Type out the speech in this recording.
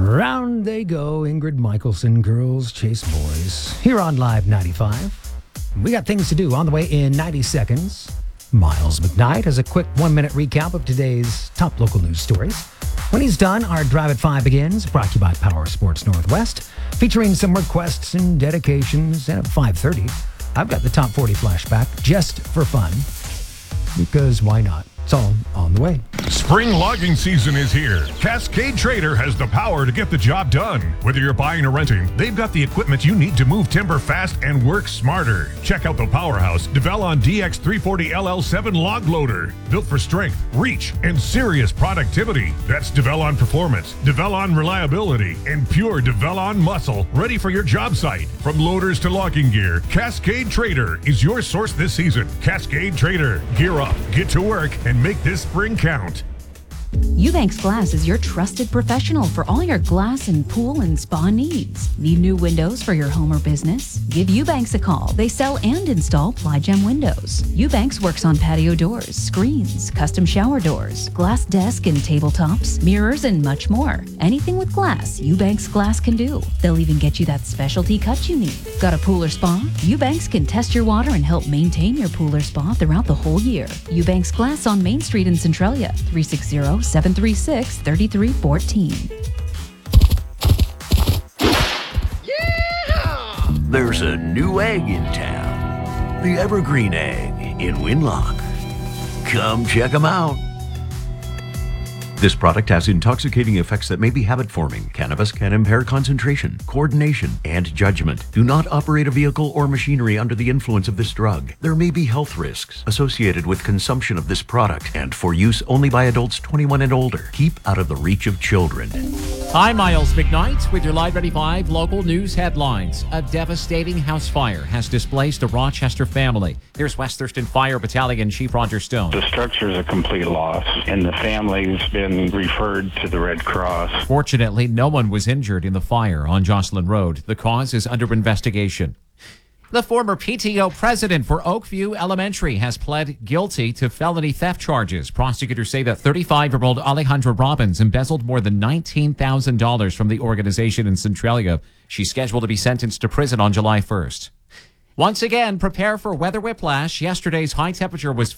Round they go, Ingrid Michaelson, Girls Chase Boys. Here on Live 95. We got things to do on the way in 90 seconds. Miles McKnight has a quick 1-minute recap of today's top local news stories. When he's done, our Drive at 5 begins, brought to you by Power Sports Northwest, featuring some requests and dedications. And at 5:30, I've got the top 40 flashback just for fun, because why not? It's all on the way. Spring logging season is here. Cascade Trader has the power to get the job done. Whether you're buying or renting, they've got the equipment you need to move timber fast and work smarter. Check out the powerhouse Develon DX340 LL7 log loader. Built for strength, reach, and serious productivity. That's Develon performance, Develon reliability, and pure Develon muscle, ready for your job site. From loaders to logging gear, Cascade Trader is your source this season. Cascade Trader. Gear up, get to work, and make this spring count. Eubanks Glass is your trusted professional for all your glass and pool and spa needs. Need new windows for your home or business? Give Eubanks a call. They sell and install Ply-Gem windows. Eubanks works on patio doors, screens, custom shower doors, glass desk and tabletops, mirrors, and much more. Anything with glass, Eubanks Glass can do. They'll even get you that specialty cut you need. Got a pool or spa? Eubanks can test your water and help maintain your pool or spa throughout the whole year. Eubanks Glass on Main Street in Centralia, 360-736-3314. There's a new egg in town. The Evergreen Egg in Winlock. Come check them out. This product has intoxicating effects that may be habit-forming. Cannabis can impair concentration, coordination, and judgment. Do not operate a vehicle or machinery under the influence of this drug. There may be health risks associated with consumption of this product and for use only by adults 21 and older. Keep out of the reach of children. Hi, Miles McKnight with your Live 95 local news headlines. A devastating house fire has displaced a Rochester family. Here's West Thurston Fire Battalion Chief Roger Stone. The structure is a complete loss, and the family's been referred to the Red Cross. Fortunately, no one was injured in the fire on Jocelyn Road. The cause is under investigation. The former PTO president for Oakview Elementary has pled guilty to felony theft charges. Prosecutors say that 35-year-old Alejandra Robbins embezzled more than $19,000 from the organization in Centralia. She's scheduled to be sentenced to prison on July 1st. Once again, prepare for weather whiplash. Yesterday's high temperature was